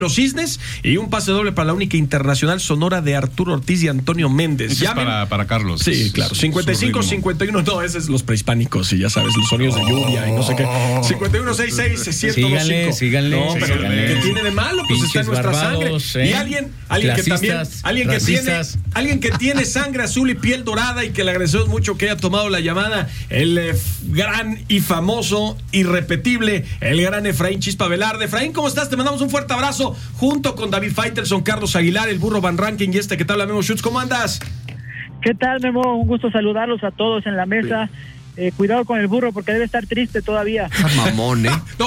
los Cisnes y un pase doble para la única internacional sonora de Arturo Ortiz y Antonio Méndez. Ese es para Carlos. Sí, claro. 55, 51. No, ese es los prehispánicos y ya sabes, los sonidos de lluvia y no sé qué. 51, 66, 1025. Síganle. No, pero ¿qué tiene de malo? Pues está en nuestra barbados, sangre. Y alguien que tiene sangre azul y piel dorada y que le agradecemos mucho que haya tomado la llamada, el gran y famoso, irrepetible, el gran Efraín Chispa Velarde. Efraín, ¿cómo estás? Te mandamos un fuerte abrazo. Junto con David Faitelson, Carlos Aguilar, el Burro Van Ranking y que te habla Memo Schutz. ¿Cómo andas? ¿Qué tal, Memo? Un gusto saludarlos a todos en la mesa. Cuidado con el burro porque debe estar triste todavía. Mamón, ¿eh? No,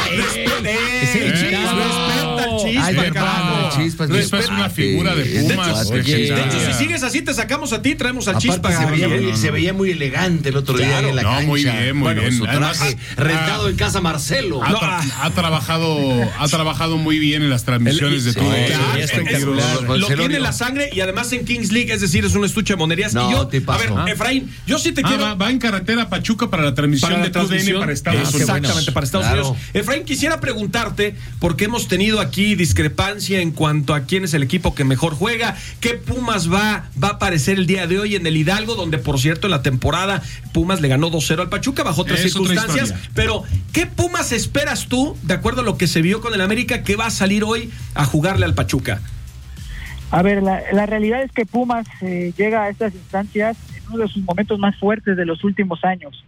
respeta al Chispa. Chispa es una figura de Pumas. De hecho, si sigues así, te sacamos a ti, traemos al Chispa. Se veía muy elegante el otro día en la cancha. Muy bien, muy bien. Su traje rentado en casa Marcelo. Ha trabajado muy bien en las transmisiones de todo. Lo tiene en la sangre y además en Kings League, es decir, es un estuche de monerías. No, y yo, te paso. a ver, Efraín, yo sí te quiero. Va en carretera a Pachuca para la transmisión de TUDN para Estados Unidos. Exactamente, para Estados Unidos. Efraín, quisiera preguntarte, porque hemos tenido aquí discrepancia en cuanto a quién es el equipo que mejor juega, qué Pumas va a aparecer el día de hoy en el Hidalgo, donde por cierto en la temporada Pumas le ganó 2-0 al Pachuca bajo otras circunstancias, pero ¿qué Pumas esperas tú, de acuerdo a lo que se vio con el América, que va a salir hoy a jugarle al Pachuca? A ver, la realidad es que Pumas llega a estas instancias en uno de sus momentos más fuertes de los últimos años.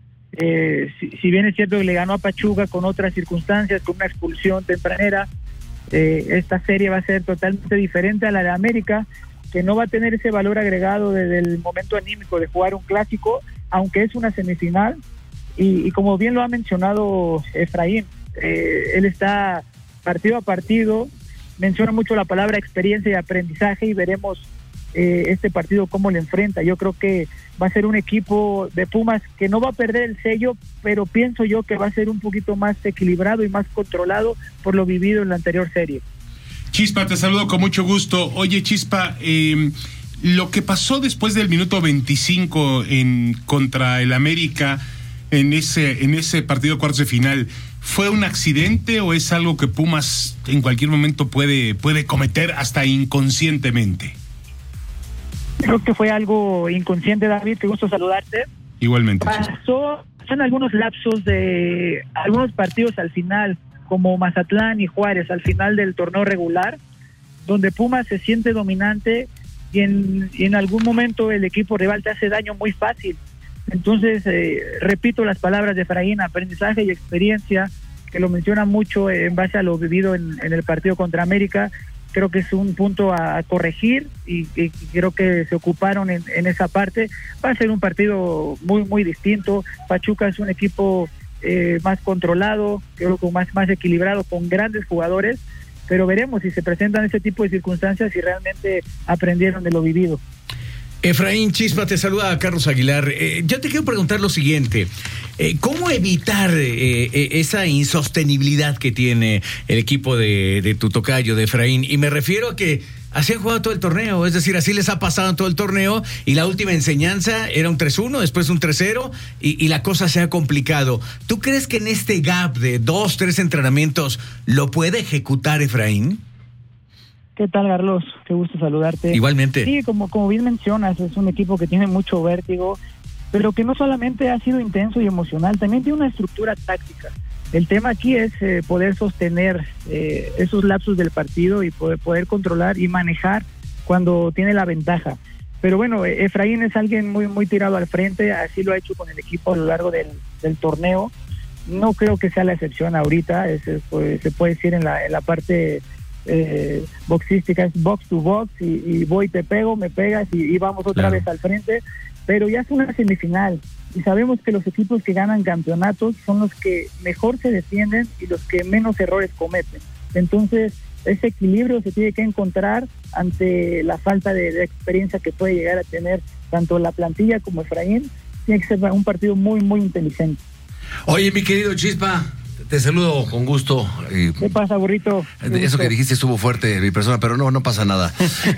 Si bien es cierto que le ganó a Pachuca con otras circunstancias, con una expulsión tempranera, esta serie va a ser totalmente diferente a la de América, que no va a tener ese valor agregado desde el momento anímico de jugar un clásico, aunque es una semifinal, y como bien lo ha mencionado Efraín, él está partido a partido, menciona mucho la palabra experiencia y aprendizaje, y veremos este partido cómo le enfrenta. Yo creo que va a ser un equipo de Pumas que no va a perder el sello, pero pienso yo que va a ser un poquito más equilibrado y más controlado por lo vivido en la anterior serie. Chispa, te saludo con mucho gusto. Oye, Chispa, lo que pasó después del minuto 25 contra el América en ese partido cuartos de final, ¿fue un accidente o es algo que Pumas en cualquier momento puede cometer hasta inconscientemente? Creo que fue algo inconsciente, David, qué gusto saludarte. Igualmente. Son algunos lapsos de algunos partidos al final, como Mazatlán y Juárez al final del torneo regular, donde Pumas se siente dominante y en algún momento el equipo rival te hace daño muy fácil. Entonces, repito las palabras de Efraín, aprendizaje y experiencia, que lo menciona mucho en base a lo vivido en el partido contra América. Creo que es un punto a corregir y creo que se ocuparon en esa parte. Va a ser un partido muy, muy distinto. Pachuca es un equipo más controlado, creo que más equilibrado, con grandes jugadores, pero veremos si se presentan ese tipo de circunstancias y realmente aprendieron de lo vivido. Efraín Chispa, te saluda a Carlos Aguilar. Yo te quiero preguntar lo siguiente. ¿Cómo evitar esa insostenibilidad que tiene el equipo de tu tocayo, de Efraín? Y me refiero a que así han jugado todo el torneo, es decir, así les ha pasado en todo el torneo, y la última enseñanza era un 3-1, después un 3-0, y la cosa se ha complicado. ¿Tú crees que en este gap de 2-3 entrenamientos lo puede ejecutar Efraín? ¿Qué tal, Carlos? Qué gusto saludarte. Igualmente. Sí, como bien mencionas, es un equipo que tiene mucho vértigo, pero que no solamente ha sido intenso y emocional, también tiene una estructura táctica. El tema aquí es poder sostener esos lapsos del partido y poder controlar y manejar cuando tiene la ventaja. Pero bueno, Efraín es alguien muy, muy tirado al frente, así lo ha hecho con el equipo a lo largo del torneo. No creo que sea la excepción ahorita, se puede decir en la parte boxística, es box to box, y voy, te pego, me pegas y vamos otra vez al frente, pero ya es una semifinal y sabemos que los equipos que ganan campeonatos son los que mejor se defienden y los que menos errores cometen. Entonces ese equilibrio se tiene que encontrar ante la falta de experiencia que puede llegar a tener tanto la plantilla como Efraín. Tiene que ser un partido muy, muy inteligente. Oye, mi querido Chispa, te saludo con gusto. ¿Qué pasa, burrito? Eso que dijiste estuvo fuerte, mi persona, pero no pasa nada.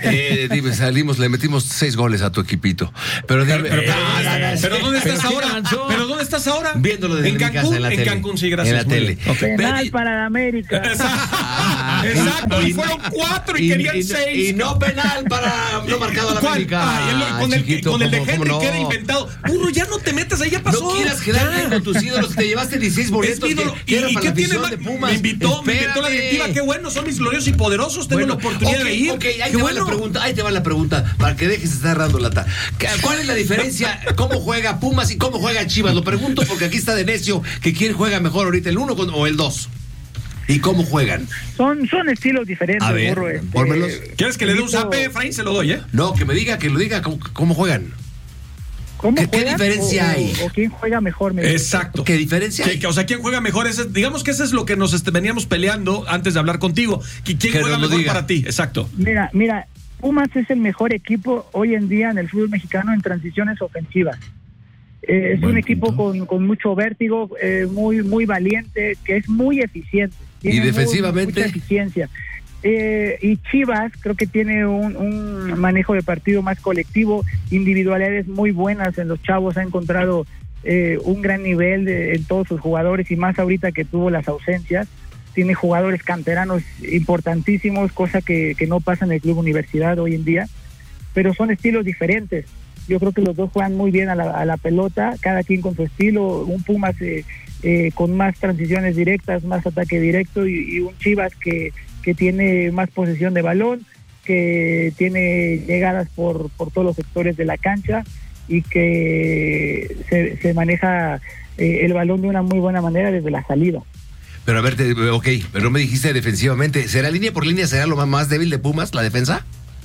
Le metimos 6 goles a tu equipito. Pero ¿dónde estás ahora? ¿Pero dónde estás ahora? Viéndolo desde mi casa en la tele. En Cancún, sí, gracias. En la tele. Penal para América. Exacto, y fueron 4 y querían 6. Y no penal para no marcado a la América. Con el de Henry no? que era inventado. Burro, ya no te metas ahí, ya pasó. No quieras quedar bien con tus ídolos, te llevaste 16 boletos. ¿Y qué tiene más? De Pumas. Me invitó la directiva, qué bueno, son mis gloriosos y poderosos, tengo la oportunidad de ir. Ok, ahí te va la pregunta, para que dejes de estar dando lata. ¿Cuál es la diferencia? ¿Cómo juega Pumas y cómo juega Chivas? Lo pregunto porque aquí está de necio que quién juega mejor ahorita, el 1 o el 2. ¿Y cómo juegan? Son estilos diferentes, a ver, Burro. pórmelos. ¿Quieres que le dé un zape, Efraín? Se lo doy, ¿eh? No, que lo diga, ¿cómo juegan? ¿Qué diferencia hay? O quién juega mejor. Exacto. ¿Qué diferencia hay? O sea, ¿quién juega mejor? Digamos que eso es lo que nos veníamos peleando antes de hablar contigo. ¿Quién juega mejor para ti? Exacto. Mira, Pumas es el mejor equipo hoy en día en el fútbol mexicano en transiciones ofensivas. Es un equipo con mucho vértigo, muy valiente, que es muy eficiente. ¿Y defensivamente? Mucha eficiencia. Y Chivas creo que tiene un manejo de partido más colectivo, individualidades muy buenas en los chavos, ha encontrado un gran nivel en todos sus jugadores y más ahorita que tuvo las ausencias. Tiene jugadores canteranos importantísimos, cosa que no pasa en el Club Universidad hoy en día, pero son estilos diferentes. Yo creo que los dos juegan muy bien a la pelota, cada quien con su estilo. Un Pumas con más transiciones directas, más ataque directo, y un Chivas que tiene más posesión de balón, que tiene llegadas por todos los sectores de la cancha y que se maneja el balón de una muy buena manera desde la salida. Pero a ver, pero no me dijiste defensivamente. ¿Será línea por línea, será lo más débil de Pumas, la defensa?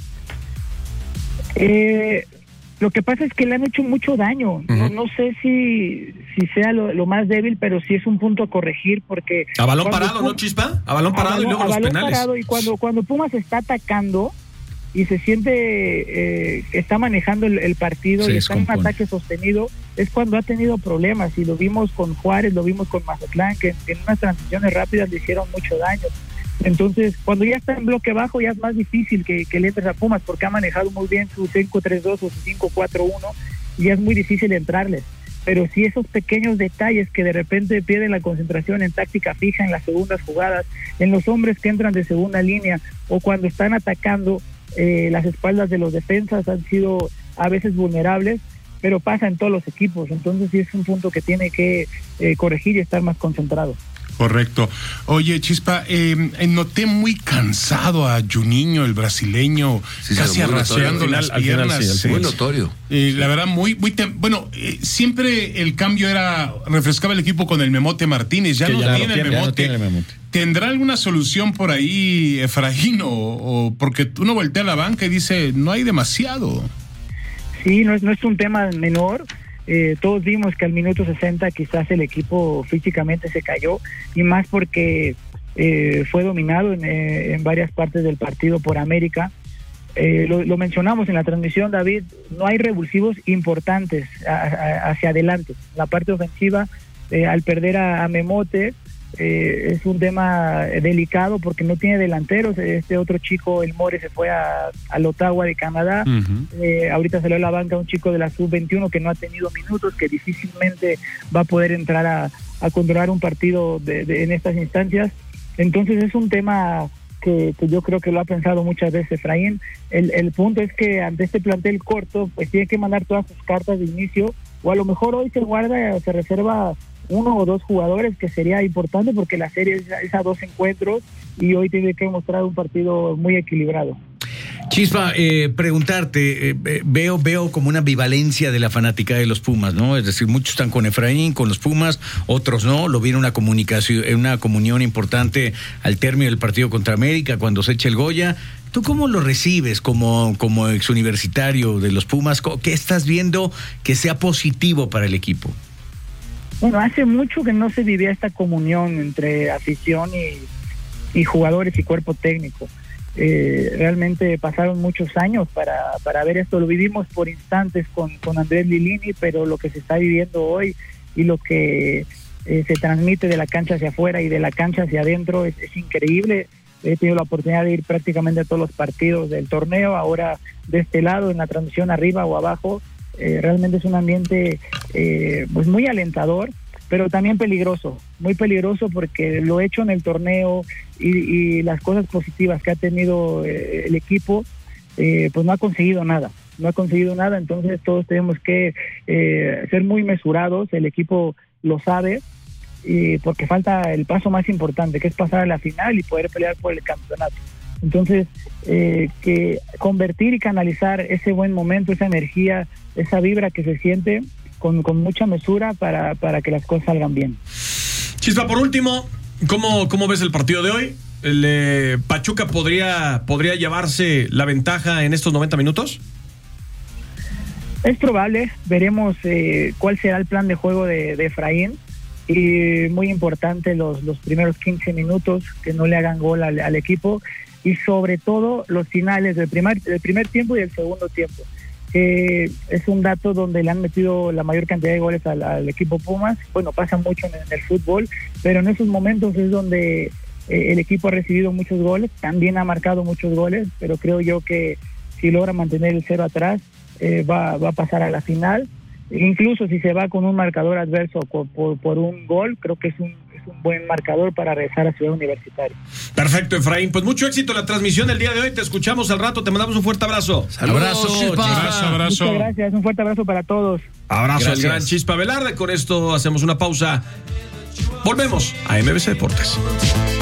Lo que pasa es que le han hecho mucho daño. Uh-huh. No sé si sea lo más débil, pero sí es un punto a corregir porque... A balón parado, ¿no, Chispa? A balón parado y luego los penales. Parado, y cuando Pumas está atacando y se siente que está manejando el partido y está en un ataque sostenido, es cuando ha tenido problemas. Y lo vimos con Juárez, lo vimos con Mazatlán, que en unas transiciones rápidas le hicieron mucho daño. Entonces, cuando ya está en bloque bajo, ya es más difícil que le entres a Pumas, porque ha manejado muy bien su 5-3-2 o su 5-4-1, y ya es muy difícil entrarles. Pero sí esos pequeños detalles que de repente pierden la concentración en táctica fija, en las segundas jugadas, en los hombres que entran de segunda línea, o cuando están atacando, las espaldas de los defensas han sido a veces vulnerables, pero pasa en todos los equipos. Entonces sí es un punto que tiene que corregir y estar más concentrado. Correcto. Oye, Chispa, noté muy cansado a Juninho, el brasileño, sí, casi arrastrando las piernas. Sí, muy notorio. La verdad, siempre el cambio refrescaba el equipo con el Memote Martínez. Ya no tiene el Memote. ¿Tendrá alguna solución por ahí, Efraín? O porque uno voltea a la banca y dice, no hay demasiado. Sí, no es un tema menor. Todos vimos que al minuto 60 quizás el equipo físicamente se cayó, y más porque fue dominado en varias partes del partido por América. Lo mencionamos en la transmisión, David, no hay revulsivos importantes hacia adelante. La parte ofensiva, al perder a Memote, es un tema delicado porque no tiene delanteros. Este otro chico, el More, se fue al Ottawa de Canadá. Uh-huh. Ahorita salió a la banca un chico de la sub-21 que no ha tenido minutos, que difícilmente va a poder entrar a controlar un partido en estas instancias. Entonces es un tema que yo creo que lo ha pensado muchas veces Efraín. El punto es que ante este plantel corto, pues tiene que mandar todas sus cartas de inicio, o a lo mejor hoy se reserva 1 o 2 jugadores, que sería importante porque la serie es a 2 encuentros y hoy tiene que mostrar un partido muy equilibrado. Chispa, preguntarte, veo como una ambivalencia de la fanática de los Pumas, ¿no? Es decir, muchos están con Efraín, con los Pumas, otros no. Lo vieron una comunión importante al término del partido contra América, cuando se echa el Goya. ¿Tú cómo lo recibes como exuniversitario de los Pumas? ¿Qué estás viendo que sea positivo para el equipo? Bueno, hace mucho que no se vivía esta comunión entre afición y jugadores y cuerpo técnico. Realmente pasaron muchos años para ver esto. Lo vivimos por instantes con Andrés Lilini, pero lo que se está viviendo hoy y lo que se transmite de la cancha hacia afuera y de la cancha hacia adentro es increíble. He tenido la oportunidad de ir prácticamente a todos los partidos del torneo, ahora de este lado, en la transmisión arriba o abajo. Realmente es un ambiente pues muy alentador, pero también peligroso, muy peligroso porque lo hecho en el torneo y las cosas positivas que ha tenido el equipo, pues no ha conseguido nada, entonces todos tenemos que ser muy mesurados, el equipo lo sabe, porque falta el paso más importante, que es pasar a la final y poder pelear por el campeonato. Entonces, que convertir y canalizar ese buen momento, esa energía, esa vibra que se siente con mucha mesura para que las cosas salgan bien. Chispa, por último, ¿cómo ves el partido de hoy? ¿El Pachuca podría llevarse la ventaja en estos 90 minutos? Es probable, veremos cuál será el plan de juego de Efraín. Y muy importante los primeros 15 minutos, que no le hagan gol al equipo, y sobre todo los finales del primer tiempo y del segundo tiempo. Es un dato donde le han metido la mayor cantidad de goles al equipo Pumas. Bueno, pasa mucho en el fútbol, pero en esos momentos es donde el equipo ha recibido muchos goles, también ha marcado muchos goles, pero creo yo que si logra mantener el 0 atrás, va a pasar a la final. Incluso si se va con un marcador adverso por un gol, creo que es un buen marcador para regresar a Ciudad Universitaria. Perfecto, Efraín. Pues mucho éxito en la transmisión del día de hoy. Te escuchamos al rato. Te mandamos un fuerte abrazo. Abrazo, Chispa. Abrazo. Muchas gracias. Un fuerte abrazo para todos. Abrazo al gran Chispa Velarde. Con esto hacemos una pausa. Volvemos a MBC Deportes.